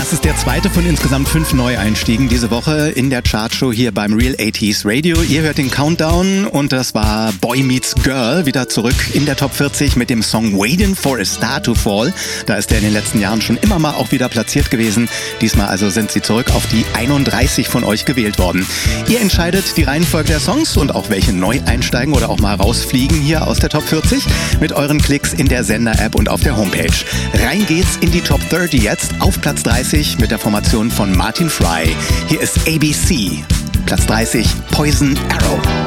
Das ist der zweite von insgesamt 5 Neueinstiegen diese Woche in der Chartshow hier beim Real 80s Radio. Ihr hört den Countdown und das war Boy Meets Girl, wieder zurück in der Top 40 mit dem Song Waiting for a Star to Fall. Da ist der in den letzten Jahren schon immer mal auch wieder platziert gewesen. Diesmal also sind sie zurück auf die 31 von euch gewählt worden. Ihr entscheidet die Reihenfolge der Songs und auch welche neu einsteigen oder auch mal rausfliegen hier aus der Top 40 mit euren Klicks in der Sender-App und auf der Homepage. Rein geht's in die Top 30 jetzt auf Platz 30 mit der Formation von Martin Fry. Hier ist ABC. Platz 30, Poison Arrow.